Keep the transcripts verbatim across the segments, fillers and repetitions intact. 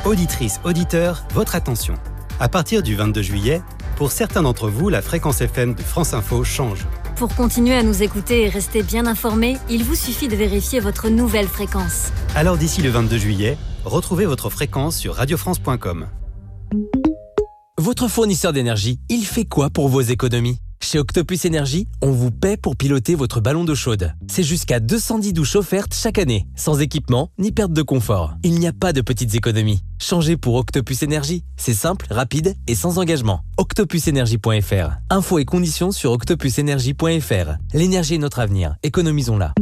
Auditrices, auditeurs, votre attention. À partir du vingt-deux juillet, pour certains d'entre vous, la fréquence F M de France Info change. Pour continuer à nous écouter et rester bien informés, il vous suffit de vérifier votre nouvelle fréquence. Alors d'ici le vingt-deux juillet, retrouvez votre fréquence sur radio france point com. Votre fournisseur d'énergie, il fait quoi pour vos économies ? Chez Octopus Énergie, on vous paie pour piloter votre ballon d'eau chaude. C'est jusqu'à deux cent dix douches offertes chaque année, sans équipement ni perte de confort. Il n'y a pas de petites économies. Changez pour Octopus Énergie. C'est simple, rapide et sans engagement. octopus énergie point f r. Infos et conditions sur octopus énergie point f r. L'énergie est notre avenir. Économisons-la.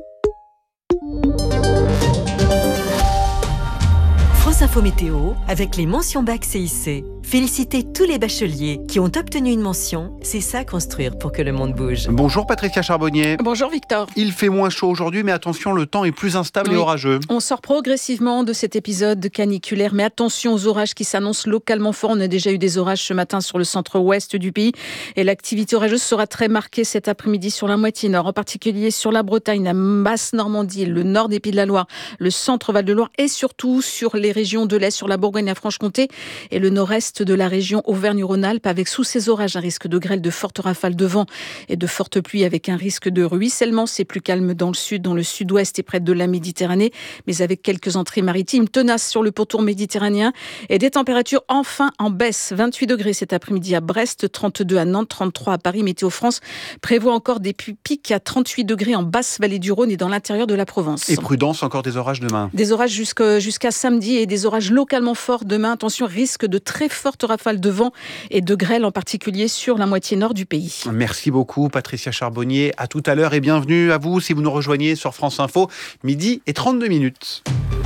France Info Météo avec les mentions bac C I C. Félicitez tous les bacheliers qui ont obtenu une mention. C'est ça construire pour que le monde bouge. Bonjour Patricia Charbonnier. Bonjour Victor. Il fait moins chaud aujourd'hui, mais attention, le temps est plus instable oui. et orageux. On sort progressivement de cet épisode caniculaire, mais attention aux orages qui s'annoncent localement forts. On a déjà eu des orages ce matin sur le centre-ouest du pays et l'activité orageuse sera très marquée cet après-midi sur la moitié nord, en particulier sur la Bretagne, la Basse-Normandie, le nord des Pays de la Loire, le centre Val-de-Loire et surtout sur les régions de l'Est, sur la Bourgogne, la Franche-Comté et le nord-est de la région Auvergne-Rhône-Alpes, avec sous ces orages un risque de grêle, de fortes rafales de vent et de fortes pluies avec un risque de ruissellement. C'est plus calme dans le sud, dans le sud-ouest et près de la Méditerranée, mais avec quelques entrées maritimes tenaces sur le pourtour méditerranéen et des températures enfin en baisse. vingt-huit degrés cet après-midi à Brest, trente-deux à Nantes, trente-trois à Paris. Météo France prévoit encore des pics à trente-huit degrés en basse vallée du Rhône et dans l'intérieur de la Provence. Et prudence, encore des orages demain. Des orages jusqu'à, jusqu'à samedi et des orages localement forts demain. Attention, risque de très fortes rafales de vent et de grêle, en particulier sur la moitié nord du pays. Merci beaucoup Patricia Charbonnier. À tout à l'heure et bienvenue à vous si vous nous rejoignez sur France Info, midi et trente-deux minutes.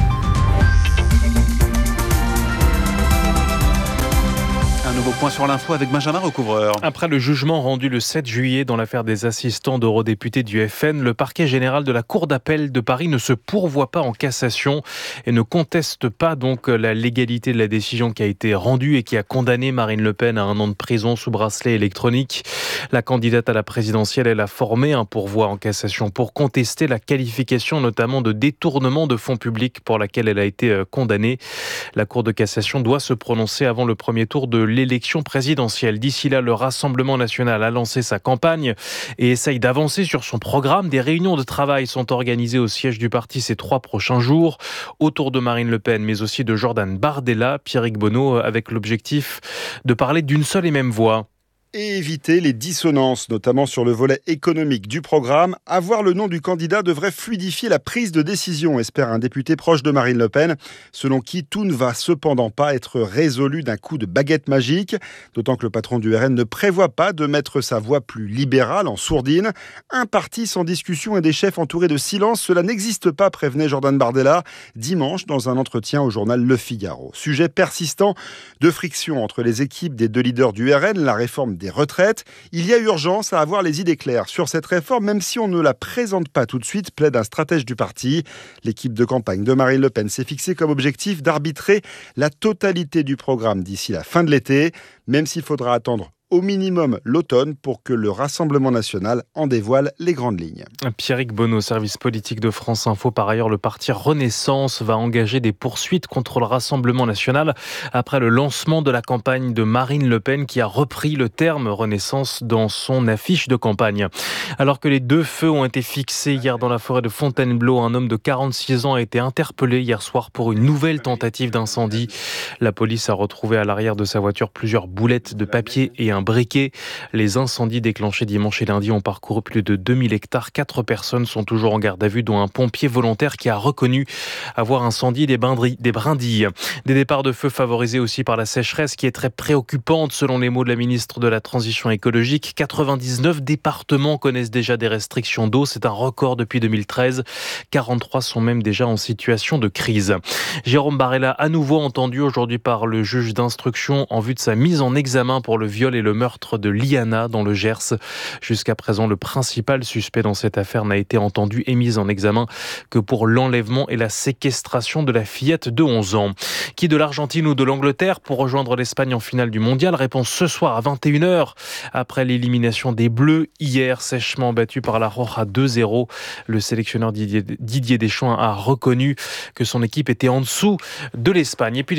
Un nouveau point sur l'info avec Benjamin Recouvreur. Après le jugement rendu le sept juillet dans l'affaire des assistants d'eurodéputés du F N, le parquet général de la Cour d'appel de Paris ne se pourvoit pas en cassation et ne conteste pas donc la légalité de la décision qui a été rendue et qui a condamné Marine Le Pen à un an de prison sous bracelet électronique. La candidate à la présidentielle, elle a formé un pourvoi en cassation pour contester la qualification notamment de détournement de fonds publics pour laquelle elle a été condamnée. La Cour de cassation doit se prononcer avant le premier tour de l'élection présidentielle. D'ici là, le Rassemblement national a lancé sa campagne et essaye d'avancer sur son programme. Des réunions de travail sont organisées au siège du parti ces trois prochains jours, autour de Marine Le Pen, mais aussi de Jordan Bardella, Pierrick Bonneau, avec l'objectif de parler d'une seule et même voix. Et éviter les dissonances, notamment sur le volet économique du programme. Avoir le nom du candidat devrait fluidifier la prise de décision, espère un député proche de Marine Le Pen, selon qui tout ne va cependant pas être résolu d'un coup de baguette magique, d'autant que le patron du R N ne prévoit pas de mettre sa voix plus libérale en sourdine. Un parti sans discussion et des chefs entourés de silence, cela n'existe pas, prévenait Jordan Bardella dimanche dans un entretien au journal Le Figaro. Sujet persistant de friction entre les équipes des deux leaders du R N, la réforme des retraites. Il y a urgence à avoir les idées claires sur cette réforme, même si on ne la présente pas tout de suite, plaide un stratège du parti. L'équipe de campagne de Marine Le Pen s'est fixée comme objectif d'arbitrer la totalité du programme d'ici la fin de l'été, même s'il faudra attendre au minimum l'automne pour que le Rassemblement national en dévoile les grandes lignes. Pierrick Bonneau, service politique de France Info. Par ailleurs, le parti Renaissance va engager des poursuites contre le Rassemblement national après le lancement de la campagne de Marine Le Pen qui a repris le terme Renaissance dans son affiche de campagne. Alors que les deux feux ont été fixés hier dans la forêt de Fontainebleau, un homme de quarante-six ans a été interpellé hier soir pour une nouvelle tentative d'incendie. La police a retrouvé à l'arrière de sa voiture plusieurs boulettes de papier et un briquet. Les incendies déclenchés dimanche et lundi ont parcouru plus de deux mille hectares. Quatre personnes sont toujours en garde à vue, dont un pompier volontaire qui a reconnu avoir incendié des brindilles. Des départs de feu favorisés aussi par la sécheresse qui est très préoccupante selon les mots de la ministre de la Transition écologique. quatre-vingt-dix-neuf départements connaissent déjà des restrictions d'eau. C'est un record depuis deux mille treize. quarante-trois sont même déjà en situation de crise. Jérôme Barella, à nouveau entendu aujourd'hui par le juge d'instruction en vue de sa mise en examen pour le viol et le meurtre de Liana dans le Gers. Jusqu'à présent, le principal suspect dans cette affaire n'a été entendu et mis en examen que pour l'enlèvement et la séquestration de la fillette de onze ans. Qui de l'Argentine ou de l'Angleterre pour rejoindre l'Espagne en finale du mondial? Réponse ce soir à vingt et une heures. Après l'élimination des Bleus hier, sèchement battu par la Roja deux zéro, le sélectionneur Didier, Didier Deschamps a reconnu que son équipe était en dessous de l'Espagne. Et puis